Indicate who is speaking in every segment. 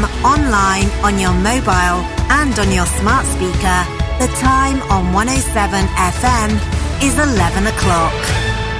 Speaker 1: FM, online, on your mobile and on your smart speaker. The time on 107 FM is 11 o'clock.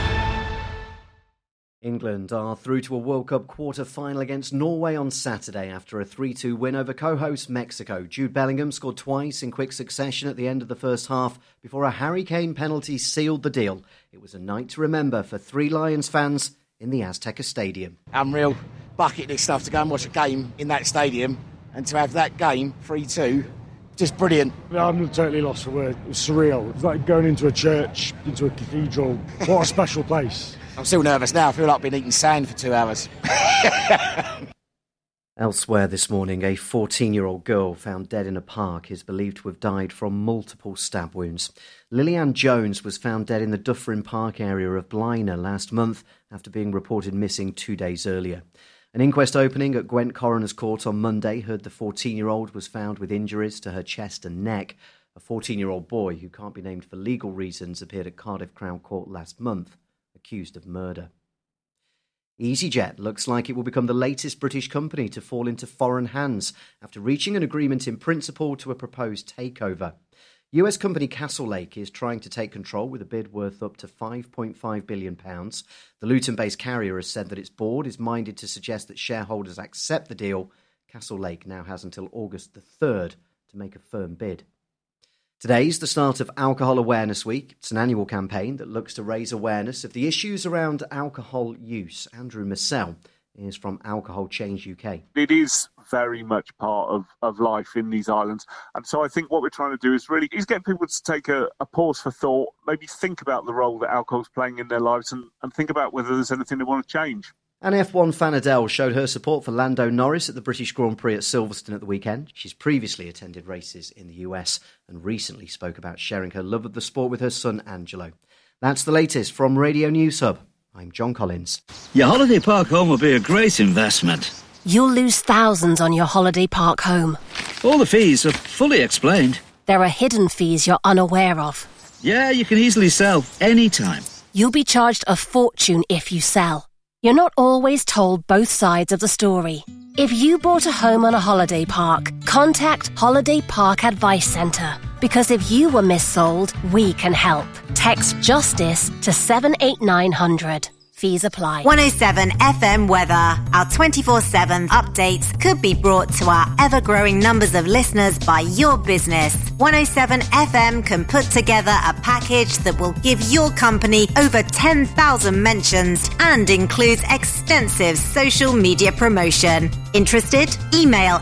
Speaker 2: England are through to a World Cup quarter-final against Norway on Saturday after a 3-2 win over co-host Mexico. Jude Bellingham scored twice in quick succession at the end of the first half before a Harry Kane penalty sealed the deal. It was a night to remember for three Lions fans in the Azteca Stadium.
Speaker 3: Unreal bucket list stuff to go and watch a game in that stadium, and to have that game 3-2, just brilliant.
Speaker 4: I'm totally lost for words. It was surreal. It was like going into a church, into a cathedral. What a special place.
Speaker 3: I'm still nervous now. I feel like I've been eating sand for 2 hours.
Speaker 2: Elsewhere this morning, a 14-year-old girl found dead in a park is believed to have died from multiple stab wounds. Lillian Jones was found dead in the Dufferin Park area of Blaina last month after being reported missing 2 days earlier. An inquest opening at Gwent Coroner's Court on Monday heard the 14-year-old was found with injuries to her chest and neck. A 14-year-old boy, who can't be named for legal reasons, appeared at Cardiff Crown Court last month, accused of murder. EasyJet looks like it will become the latest British company to fall into foreign hands after reaching an agreement in principle to a proposed takeover. US company Castlelake is trying to take control with a bid worth up to £5.5 billion. The Luton-based carrier has said that its board is minded to suggest that shareholders accept the deal. Castlelake now has until August the 3rd to make a firm bid. Today's the start of Alcohol Awareness Week. It's an annual campaign that looks to raise awareness of the issues around alcohol use. Andrew Massell is from Alcohol Change UK.
Speaker 5: It is very much part of life in these islands. And so I think what we're trying to do is get people to take a pause for thought, maybe think about the role that alcohol's playing in their lives and think about whether there's anything they want to change.
Speaker 2: And F1 fan Adele showed her support for Lando Norris at the British Grand Prix at Silverstone at the weekend. She's previously attended races in the US and recently spoke about sharing her love of the sport with her son Angelo. That's the latest from Radio News Hub. I'm John Collins.
Speaker 6: Your holiday park home will be a great investment.
Speaker 7: You'll lose thousands on your holiday park home.
Speaker 6: All the fees are fully explained.
Speaker 7: There are hidden fees you're unaware of.
Speaker 6: Yeah, you can easily sell anytime.
Speaker 7: You'll be charged a fortune if you sell. You're not always told both sides of the story. If you bought a home on a holiday park, contact Holiday Park Advice Centre. Because if you were missold, we can help. Text JUSTICE to 78900. Fees apply.
Speaker 1: 107 FM weather. Our 24/7 updates could be brought to our ever-growing numbers of listeners by your business. 107 FM can put together a package that will give your company over 10,000 mentions and includes extensive social media promotion. Interested? Email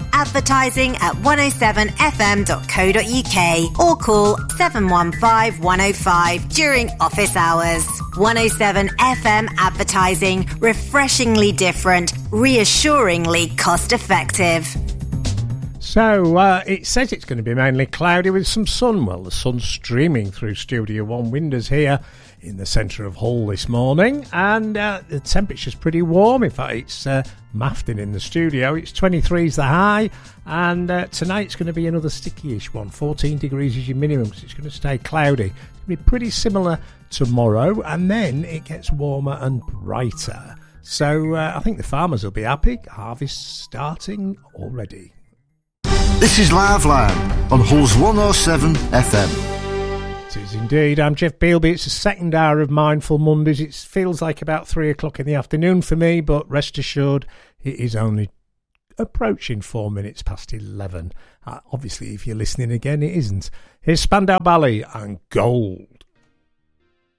Speaker 1: advertising@107fm.co.uk or call 715 105 during office hours. 107 FM advertising, refreshingly different, reassuringly cost-effective.
Speaker 8: So, it says it's going to be mainly cloudy with some sun. Well, the sun's streaming through Studio One windows here in the centre of Hull this morning, and the temperature's pretty warm. In fact, it's mafting in the studio. It's 23 is the high, and tonight's going to be another sticky-ish one. 14 degrees is your minimum, because it's going to stay cloudy. It's going to be pretty similar tomorrow, and then it gets warmer and brighter. So I think the farmers will be happy. Harvest starting already.
Speaker 9: This is Liveline on Hull's 107 FM.
Speaker 8: It is indeed. I'm Jeff Bealby. It's the second hour of Mindful Mondays. It feels like about 3 o'clock in the afternoon for me, but rest assured it is only approaching 4 minutes past 11. Obviously, if you're listening again, it isn't. Here's Spandau Ballet and Gold.